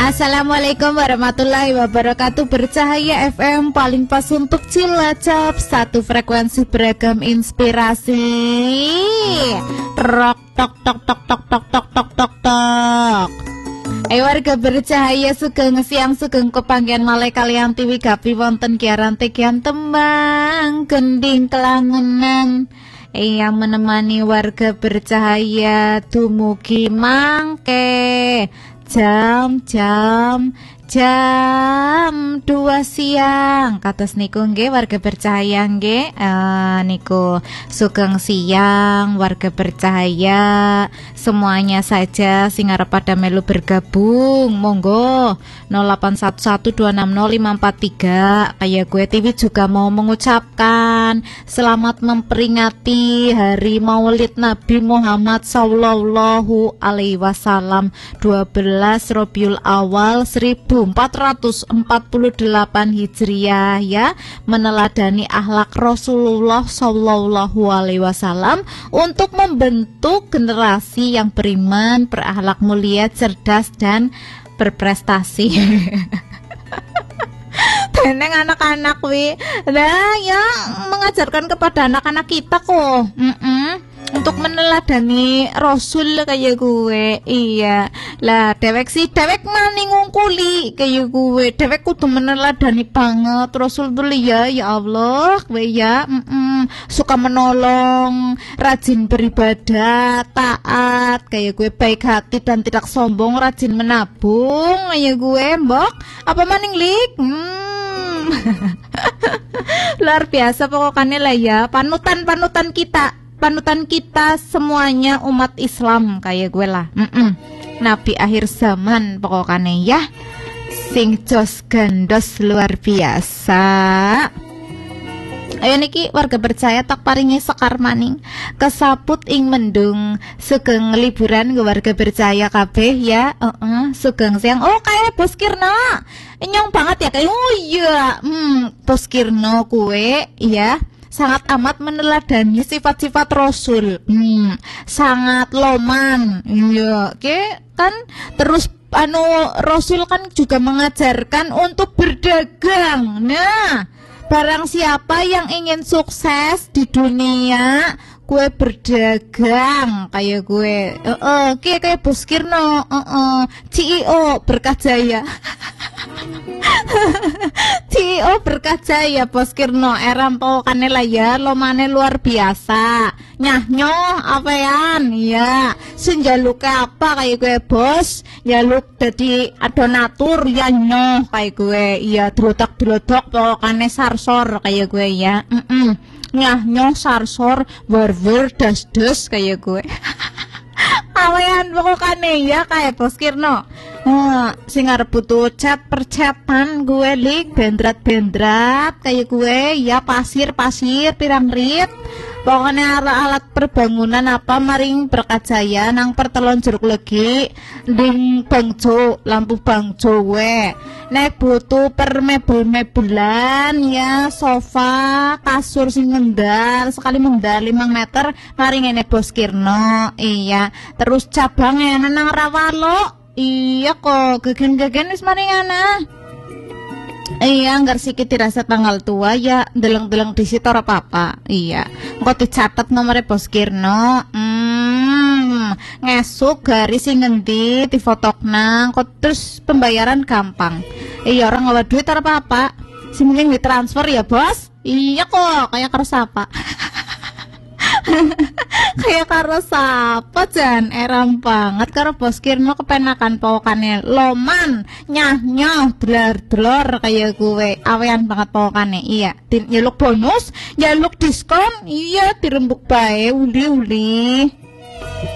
Assalamualaikum warahmatullahi wabarakatuh. Bercahaya FM paling pas untuk Cilacap. Satu frekuensi beragam inspirasi. Rok tok tok tok tok tok tok tok tok tok. Ayo warga bercahaya sugeng siang sugeng kepanggian malih kalian tiwi gapi wonten kiaran tekian tembang gending kelangenan. Yang menemani warga bercahaya dumugi mangke jam 2 siang kados niku nggih warga bercahaya nggih niku sugeng siang warga bercahaya semuanya saja sing arep pada melu bergabung monggo 0811260543. Kayak gue TV juga mau mengucapkan selamat memperingati hari Maulid Nabi Muhammad sallallahu alaihi wasallam 12 Rabiul Awal 1448 Hijriah ya, meneladani akhlak Rasulullah sallallahu alaihi wasallam untuk membentuk generasi yang beriman, berakhlak mulia, cerdas dan berprestasi. Teneng anak-anak nah ya mengajarkan kepada anak-anak kita kok untuk meneladani Rasul kayak gue. Iya lah dewek maning ngungkuli kayak gue, dewek kudu meneladani banget Rasul dulu ya Allah gue ya suka menolong, rajin beribadah, taat kayak gue, baik hati dan tidak sombong, rajin menabung kayak gue mbok apa maning lik luar biasa pokoknya lah ya, panutan kita semuanya umat Islam kayak gue lah. Nabi akhir zaman pokoknya ya, sing jos gandos luar biasa. Ayo niki warga percaya tak paringi sekar maning kesaput ing mendung sugeng liburan ke warga percaya kabeh ya. Sugeng siang kayak Bos Kirno nyong banget ya kayak iya Bos Kirno kue ya sangat amat meneladani sifat-sifat Rasul, sangat loman iya kan. Terus Rasul kan juga mengajarkan untuk berdagang. Nah barang siapa yang ingin sukses di dunia, gue berdagang kayak gue. Kayak Bos Kirno, CEO Berkah Jaya. CEO Berkah Jaya Bos Kirno eram pokoknya lah ya, lomane luar biasa. Nyoh apean ya, senjaluk apa kayak gue bos, jaluk jadi donatur ya nyoh kayak gue iya, drodak pokoknya sarsor kayak gue ya. Nyoh sarsor warwer das kayak gue. Awean pokoknya ya kayak Bos Kirno. Sing arep butuh cat percatan gue lik bendrat kayak gue ya, pasir pirang rit. Pokoknya alat perbangunan apa maring Berkajaya nang pertelon jeruk legi ding bangjo lampu bangjo we. Nek butuh per mebelan ya, sofa kasur sing mendal sekali mendal 5 meter maring ini Bos Kirno. Iya terus cabangnya nang Rawalo. Iya kok gegen wis maringana. Iya anggar sikit dirasa tanggal tua ya, deleng-deleng di situ ora apa-apa. Iya engko dicatat nomornya Bos Kirno. Ngesuk garis sing ngendi difotokna kok, terus pembayaran gampang. Iya orang ngawa duit ora apa-apa, sing penting ditransfer ya bos. Iya kok kayak karo sapa. Kayak karo sapa jan eram banget karo Bos Kirno kepenakan pokokane loman nyoh dlor kayak gue awean banget pokokane. Iya nyeluk bonus nyeluk diskon iya dirembuk bae uli